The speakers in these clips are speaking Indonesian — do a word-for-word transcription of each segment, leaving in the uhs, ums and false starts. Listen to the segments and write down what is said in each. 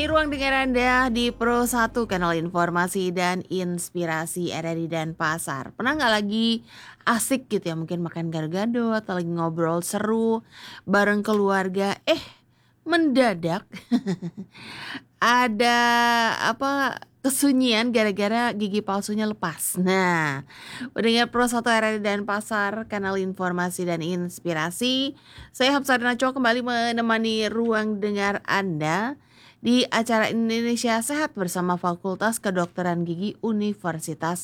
Ruang dengar Anda di Pro satu, kanal informasi dan inspirasi ada di Denpasar. Pernah nggak lagi asik gitu ya, mungkin makan gado-gado atau lagi ngobrol seru bareng keluarga, eh mendadak ada apa kesunyian gara-gara gigi palsunya lepas. Nah, pendengar Pro satu R R I Denpasar, kanal informasi dan inspirasi, saya Hapsarina Chow kembali menemani ruang dengar Anda di acara Indonesia Sehat bersama Fakultas Kedokteran Gigi Universitas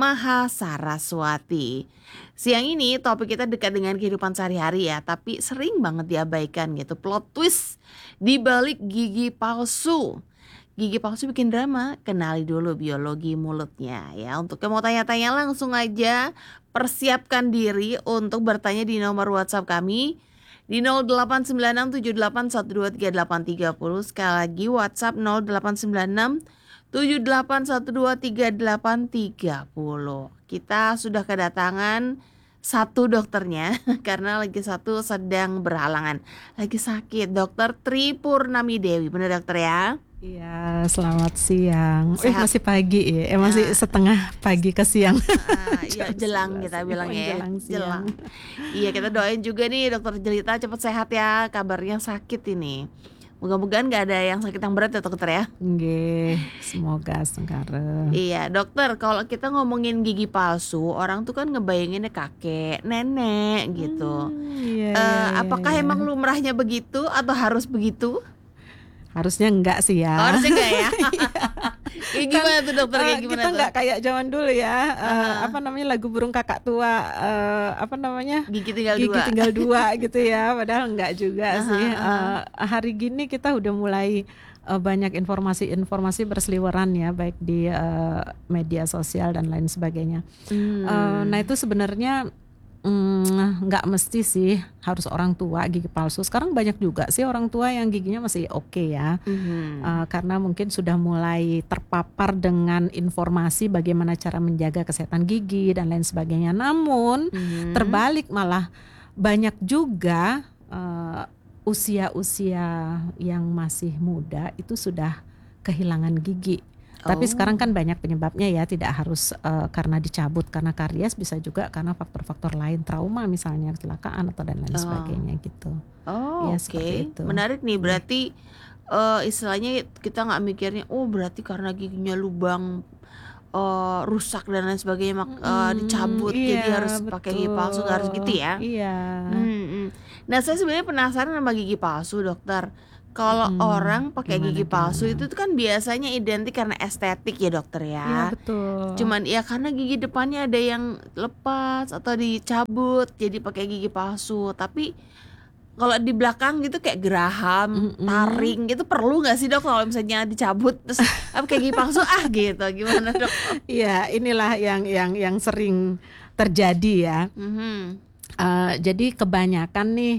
Mahasaraswati. Siang ini topik kita dekat dengan kehidupan sehari-hari ya, tapi sering banget diabaikan gitu. Plot twist di balik gigi palsu. Gigi palsu bikin drama, kenali dulu biologi mulutnya ya. Untuk yang mau tanya-tanya langsung aja persiapkan diri untuk bertanya di nomor WhatsApp kami di nol delapan sembilan enam tujuh delapan satu dua tiga delapan tiga nol. Sekali lagi WhatsApp nol delapan sembilan enam tujuh delapan satu dua tiga delapan tiga nol. Kita sudah kedatangan satu dokternya karena lagi satu sedang berhalangan, lagi sakit, Dokter Tri Purnami Dewi. Benar dokter ya? Iya, selamat siang. Eh Sehat. masih pagi ya, eh masih Nah. setengah pagi ke siang. Ah, iya, Jam jelang sebelas. kita bilang Oh, ya. jelang siang. Jelang. Iya, kita doain juga nih Dokter Jelita cepat sehat ya. Kabarnya sakit ini. Moga-mogaan gak ada yang sakit yang berat ya dokter ya. Nggih, semoga sengkara. Iya dokter, kalau kita ngomongin gigi palsu, orang tuh kan ngebayanginnya kakek, nenek gitu. Hmm, iya, Eh, iya, iya, apakah iya. emang lumrahnya begitu atau harus begitu? Harusnya enggak sih ya. Oh, harusnya enggak ya? Kayak gimana tuh dokter? Kayak Eh, gimana kita tuh? nggak kayak zaman dulu ya. eh, Ah. apa namanya lagu burung kakak tua? eh, apa namanya? Gigi tinggal Gigi dua. tinggal dua gitu ya. Padahal enggak juga Aha, sih. aha. Eh, hari gini kita udah mulai eh, banyak informasi-informasi berseliweran ya, baik di eh, media sosial dan lain sebagainya. Hmm. Eh, nah itu sebenarnya mm, nggak mesti sih harus orang tua gigi palsu. Sekarang banyak juga sih orang tua yang giginya masih oke ya. Mhm. Uh, karena mungkin sudah mulai terpapar dengan informasi bagaimana cara menjaga kesehatan gigi dan lain sebagainya. Namun Mhm. terbalik malah banyak juga uh, usia-usia yang masih muda itu sudah kehilangan gigi. Tapi Oh. sekarang kan banyak penyebabnya ya, tidak harus uh, karena dicabut karena karies, bisa juga karena faktor-faktor lain, trauma misalnya, kecelakaan atau dan lain Oh. sebagainya gitu. Oh, Ya, oke. seperti itu. Menarik nih, berarti eh, istilahnya kita nggak mikirnya, oh berarti karena giginya lubang eh, rusak dan lain sebagainya mak- eh, Mm-mm, dicabut, jadi iya, harus pakai gigi palsu, nggak harus gitu betul. ya? Iya. Mm-mm. Nah, saya sebenarnya penasaran sama gigi palsu, dokter. Kalau Mm-mm. orang pakai Gimana, gigi palsu gimana? itu tuh kan biasanya identik karena estetik ya, dokter Iya, ya. betul. Cuman ya karena gigi depannya ada yang lepas atau dicabut, jadi pakai gigi palsu. Tapi kalau di belakang gitu kayak geraham, Mm-mm. taring gitu, perlu nggak sih dok kalau misalnya dicabut terus apa kayak gigi palsu ah gitu, gimana dok? Iya, inilah yang yang yang sering terjadi ya. Mhm. Eh, jadi kebanyakan nih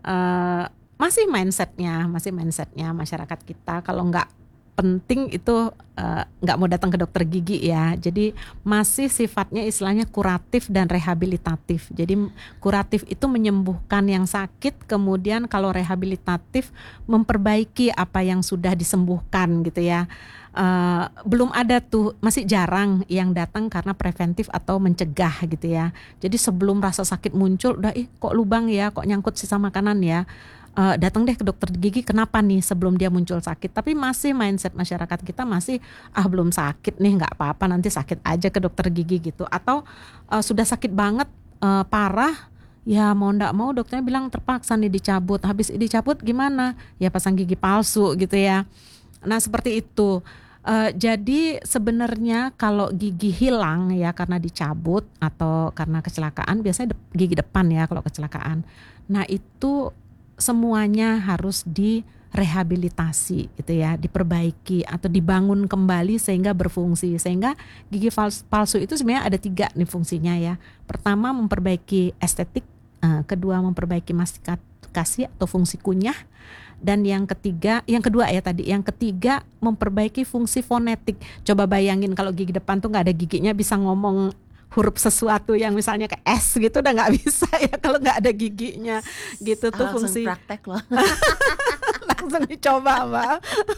eh, masih mindsetnya, masih mindsetnya masyarakat kita kalau nggak penting itu eh, nggak mau datang ke dokter gigi ya. Jadi masih sifatnya istilahnya kuratif dan rehabilitatif. Jadi kuratif itu menyembuhkan yang sakit, kemudian kalau rehabilitatif memperbaiki apa yang sudah disembuhkan gitu ya. Uh, belum ada tuh, masih jarang yang datang karena preventif atau mencegah gitu ya. Jadi sebelum rasa sakit muncul udah ih kok lubang ya, kok nyangkut sisa makanan ya, uh, datang deh ke dokter gigi, kenapa nih sebelum dia muncul sakit. Tapi masih mindset masyarakat kita masih ah belum sakit nih nggak apa-apa, nanti sakit aja ke dokter gigi gitu. Atau uh, sudah sakit banget, uh, parah, ya mau ndak mau dokternya bilang terpaksa nih dicabut. Habis dicabut gimana? Ya pasang gigi palsu gitu ya. Nah seperti itu. Uh, jadi sebenarnya kalau gigi hilang ya karena dicabut atau karena kecelakaan, biasanya de- gigi depan ya kalau kecelakaan. Nah itu semuanya harus direhabilitasi gitu ya, diperbaiki atau dibangun kembali sehingga berfungsi. Sehingga gigi fals- palsu itu sebenarnya ada tiga nih fungsinya ya. Pertama memperbaiki estetik, uh, kedua memperbaiki mastikasi atau fungsi kunyah. Dan yang ketiga, yang kedua ya tadi, yang ketiga memperbaiki fungsi fonetik. Coba bayangin kalau gigi depan tuh nggak ada giginya bisa ngomong huruf sesuatu yang misalnya kayak S gitu udah nggak bisa ya kalau nggak ada giginya gitu tuh langsung fungsi. praktek loh. Langsung dicoba Mbak.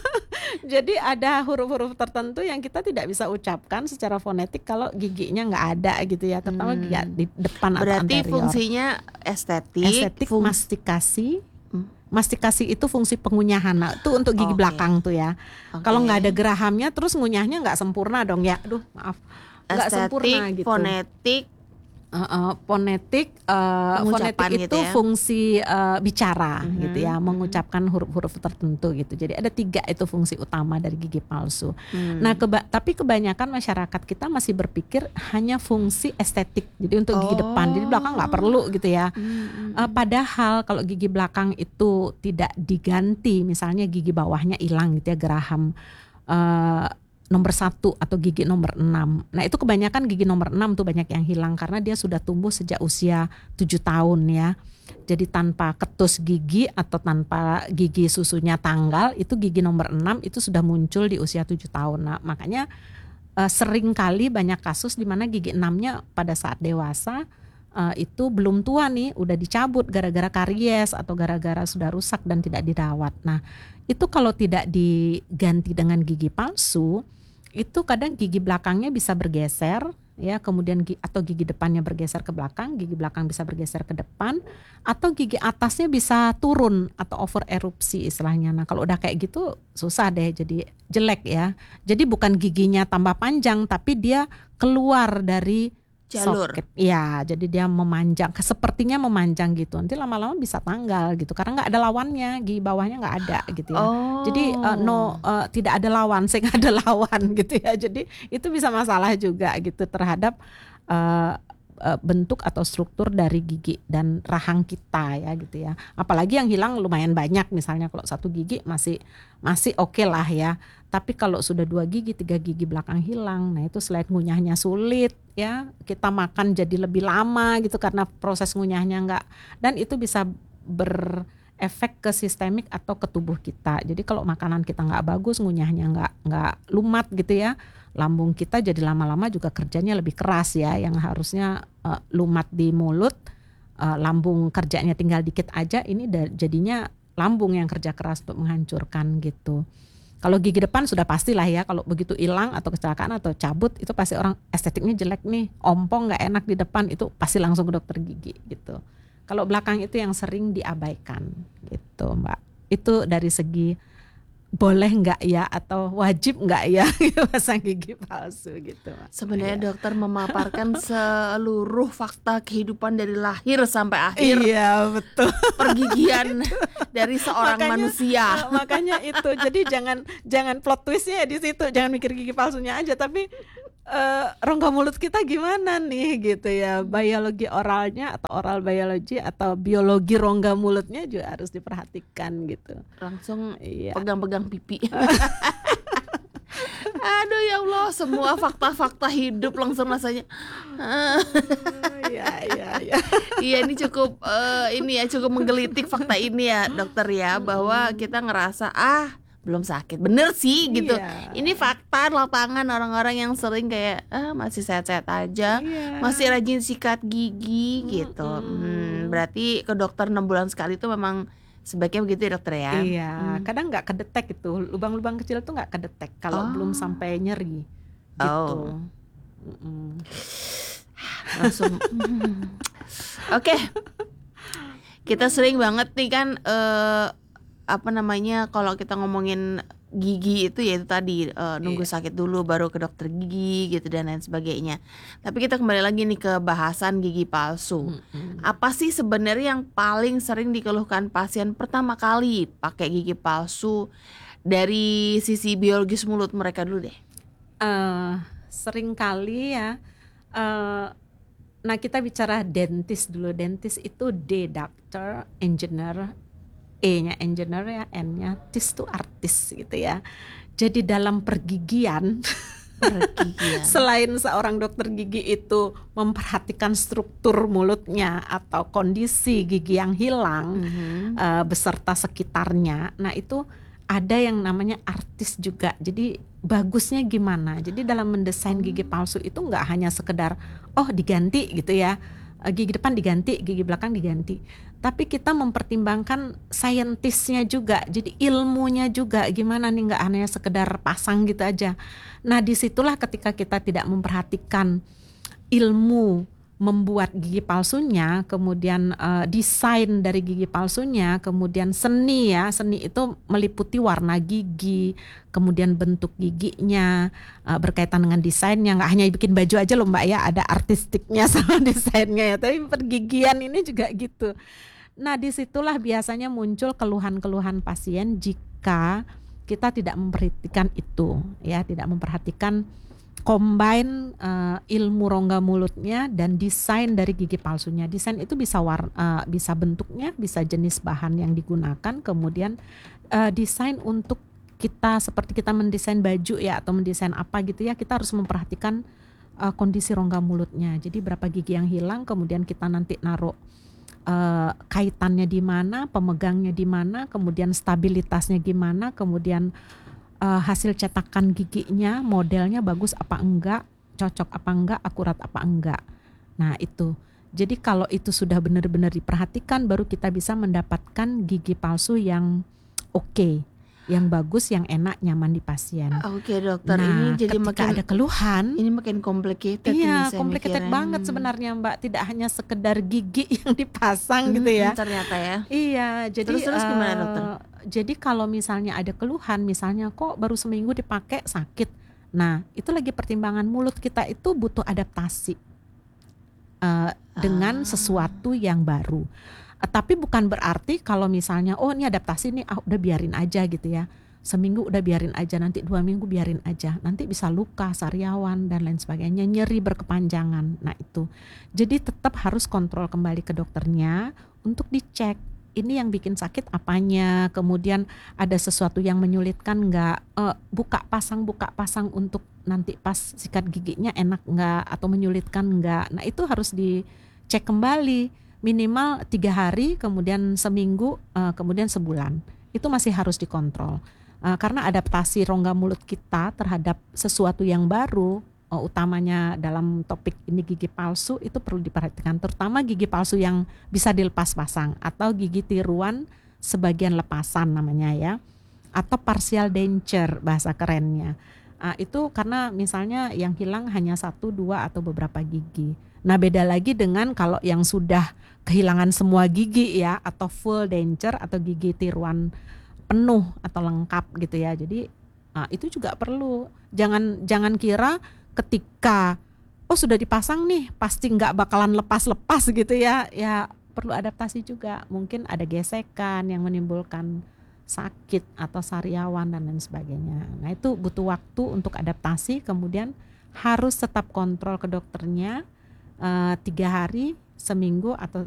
Jadi ada huruf-huruf tertentu yang kita tidak bisa ucapkan secara fonetik kalau giginya nggak ada gitu ya, terutama Hmm. gigi di depan atau Berarti anterior. fungsinya estetik, Estetik, fung- mastikasi. Hmm. Mastikasi itu fungsi pengunyahan. Nah, itu untuk gigi Oke. belakang tuh ya. Oke. Kalau nggak ada gerahamnya terus ngunyahnya nggak sempurna dong ya. Aduh, maaf. Nggak sempurna estetik, gitu. fonetik, Uh, uh, fonetik, uh, Pengucapan fonetik gitu itu ya. fungsi uh, bicara Mhm, gitu ya, mhm. mengucapkan huruf-huruf tertentu gitu. Jadi ada tiga itu fungsi utama dari gigi palsu. Hmm. Nah, keba- tapi kebanyakan masyarakat kita masih berpikir hanya fungsi estetik. Jadi untuk gigi depan, jadi belakang nggak perlu gitu ya. Hmm, hmm, Uh, padahal kalau gigi belakang itu tidak diganti, misalnya gigi bawahnya hilang gitu ya, geraham uh, nomor satu atau gigi nomor enam. Nah itu kebanyakan gigi nomor enam tuh banyak yang hilang karena dia sudah tumbuh sejak usia tujuh tahun ya. Jadi tanpa ketus gigi atau tanpa gigi susunya tanggal, itu gigi nomor enam itu sudah muncul di usia tujuh tahun. Nah makanya uh, sering kali banyak kasus di mana gigi enamnya pada saat dewasa uh, itu belum tua nih, udah dicabut gara-gara karies atau gara-gara sudah rusak dan tidak dirawat. Nah itu kalau tidak diganti dengan gigi palsu, itu kadang gigi belakangnya bisa bergeser ya, kemudian gi- atau gigi depannya bergeser ke belakang, gigi belakang bisa bergeser ke depan, atau gigi atasnya bisa turun atau over erupsi istilahnya. Nah kalau udah kayak gitu susah deh, jadi jelek ya. Jadi bukan giginya tambah panjang tapi dia keluar dari Jalur. soket. Ya, jadi dia memanjang, sepertinya memanjang gitu. Nanti lama-lama bisa tanggal gitu karena nggak ada lawannya, gigi bawahnya nggak ada gitu ya. Oh. Jadi uh, no uh, tidak ada lawan, saya nggak ada lawan gitu ya. Jadi itu bisa masalah juga gitu terhadap uh, uh, bentuk atau struktur dari gigi dan rahang kita ya gitu ya. Apalagi yang hilang lumayan banyak, misalnya kalau satu gigi masih masih oke lah ya. Tapi kalau sudah dua gigi, tiga gigi belakang hilang, nah itu selain ngunyahnya sulit ya, kita makan jadi lebih lama gitu karena proses ngunyahnya nggak, dan itu bisa berefek ke sistemik atau ke tubuh kita. Jadi kalau makanan kita nggak bagus, ngunyahnya nggak nggak lumat gitu ya, lambung kita jadi lama-lama juga kerjanya lebih keras ya, yang harusnya uh, lumat di mulut, uh, lambung kerjanya tinggal dikit aja, ini da- jadinya lambung yang kerja keras untuk menghancurkan gitu. Kalau gigi depan sudah pastilah ya, kalau begitu hilang atau kecelakaan atau cabut itu pasti orang estetiknya jelek nih, ompong nggak enak di depan, itu pasti langsung ke dokter gigi gitu. Kalau belakang itu yang sering diabaikan gitu Mbak. Itu dari segi boleh nggak ya atau wajib nggak ya pasang gigi palsu gitu Mbak. Sebenarnya Iya. dokter memaparkan seluruh fakta kehidupan dari lahir sampai akhir Iya betul. pergigian dari seorang Makanya- manusia. Uh, makanya itu, jadi jangan jangan plot twistnya di situ, jangan mikir gigi palsunya aja, tapi uh, rongga mulut kita gimana nih gitu ya, biologi oralnya atau oral biologi atau biologi rongga mulutnya juga harus diperhatikan gitu. Langsung Iya. pegang-pegang pipi. Aduh ya Allah, semua fakta-fakta hidup langsung rasanya. ah, Iya iya iya. Iya ini cukup eh, ini ya cukup menggelitik fakta ini ya dokter ya, bahwa kita ngerasa ah belum sakit, bener sih gitu. Iya. Ini fakta lapangan orang-orang yang sering kayak ah masih sehat-sehat aja, Iya. masih rajin sikat gigi gitu. Mm-mm. Hmm, berarti ke dokter enam bulan sekali itu memang sebaiknya begitu ya dokter ya. Iya, Hmm. kadang nggak kedetek itu, lubang-lubang kecil tuh nggak kedetek kalau Oh. belum sampai nyeri gitu. Oh. Mm-mm. Langsung hmm. Oke, kita sering banget nih kan eh, apa namanya kalau kita ngomongin gigi itu ya itu tadi eh, nunggu Iya. sakit dulu baru ke dokter gigi gitu dan lain sebagainya. Tapi kita kembali lagi nih ke bahasan gigi palsu. Mm-mm. Apa sih sebenarnya yang paling sering dikeluhkan pasien pertama kali pakai gigi palsu dari sisi biologis mulut mereka dulu deh? Eh, sering kali ya. eh, nah kita bicara dentis dulu. Dentis itu D doctor, engineer, E-nya engineer ya, N-nya tis tuh artis gitu ya. Jadi dalam pergigian, Pergigian. selain seorang dokter gigi itu memperhatikan struktur mulutnya atau kondisi gigi yang hilang Mhm. eh, beserta sekitarnya, nah itu ada yang namanya artis juga. Jadi bagusnya gimana. Jadi dalam mendesain gigi palsu itu nggak hanya sekedar oh diganti gitu ya, eh, gigi depan diganti, gigi belakang diganti, tapi kita mempertimbangkan saintisnya juga, jadi ilmunya juga gimana nih, nggak hanya sekedar pasang gitu aja. Nah disitulah ketika kita tidak memperhatikan ilmu membuat gigi palsunya, kemudian eh, desain dari gigi palsunya, kemudian seni ya, seni itu meliputi warna gigi, kemudian bentuk giginya, eh, berkaitan dengan desainnya, nggak hanya bikin baju aja loh Mbak ya, ada artistiknya sama desainnya ya, tapi pergigian ini juga gitu. Nah disitulah biasanya muncul keluhan-keluhan pasien jika kita tidak memperhatikan itu ya, tidak memperhatikan combine uh, ilmu rongga mulutnya dan desain dari gigi palsunya. Desain itu bisa war, uh, bisa bentuknya, bisa jenis bahan yang digunakan, kemudian uh, desain untuk kita seperti kita mendesain baju ya atau mendesain apa gitu ya, kita harus memperhatikan uh, kondisi rongga mulutnya. Jadi berapa gigi yang hilang, kemudian kita nanti naruh uh, kaitannya di mana, pemegangnya di mana, kemudian stabilitasnya gimana, kemudian Uh, hasil cetakan giginya, modelnya bagus apa enggak, cocok apa enggak, akurat apa enggak. Nah itu, jadi kalau itu sudah benar-benar diperhatikan, baru kita bisa mendapatkan gigi palsu yang oke, okay, yang bagus, yang enak, nyaman di pasien. Oke dokter, Nah ini jadi ketika makin ada keluhan, ini makin complicated ini iya saya complicated mikirin. banget sebenarnya Mbak, tidak hanya sekedar gigi yang dipasang gitu Mm-mm, ya. ternyata ya. Iya, jadi Terus-terus gimana, eh, dokter? jadi kalau misalnya ada keluhan, misalnya kok baru seminggu dipakai sakit. Nah, itu lagi pertimbangan mulut kita itu butuh adaptasi eh, dengan Ah. sesuatu yang baru. Eh, tapi bukan berarti kalau misalnya oh ini adaptasi nih, ah udah biarin aja gitu ya. Seminggu udah biarin aja, nanti dua minggu biarin aja. Nanti bisa luka, sariawan dan lain sebagainya, nyeri berkepanjangan. Nah itu, jadi tetap harus kontrol kembali ke dokternya untuk dicek. Ini yang bikin sakit apanya, kemudian ada sesuatu yang menyulitkan nggak, e, buka pasang buka pasang untuk nanti pas sikat giginya enak nggak atau menyulitkan nggak. Nah itu harus dicek kembali minimal tiga hari, kemudian seminggu, e, kemudian sebulan. Itu masih harus dikontrol e, karena adaptasi rongga mulut kita terhadap sesuatu yang baru, uh, utamanya dalam topik ini gigi palsu, itu perlu diperhatikan, terutama gigi palsu yang bisa dilepas pasang atau gigi tiruan sebagian lepasan namanya ya, atau partial denture bahasa kerennya. Uh, itu karena misalnya yang hilang hanya satu, dua atau beberapa gigi. Nah beda lagi dengan kalau yang sudah kehilangan semua gigi ya, atau full denture atau gigi tiruan penuh atau lengkap gitu ya. Jadi uh, itu juga perlu, jangan jangan kira ketika oh sudah dipasang nih pasti nggak bakalan lepas-lepas gitu ya, ya perlu adaptasi juga, mungkin ada gesekan yang menimbulkan sakit atau sariawan dan lain sebagainya. Nah itu butuh waktu untuk adaptasi, kemudian harus tetap kontrol ke dokternya uh, tiga hari, seminggu atau